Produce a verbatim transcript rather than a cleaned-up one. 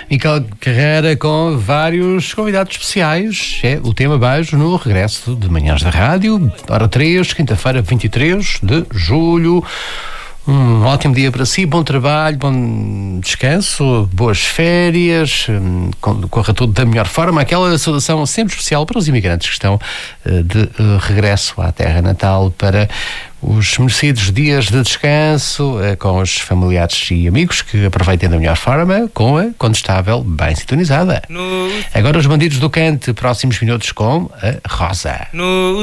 Miquel Carreira com vários convidados especiais. É o tema beijo no regresso de Manhãs da Rádio, hora três, quinta-feira, vinte e três de julho. Um ótimo dia para si, bom trabalho, bom descanso, boas férias, corra tudo da melhor forma. Aquela saudação sempre especial para os imigrantes que estão de regresso à terra natal, para os merecidos dias de descanso com os familiares e amigos que aproveitem da melhor forma, com a Condestável bem sintonizada. No... Agora os Bandidos do Cante, próximos minutos com a Rosa. No...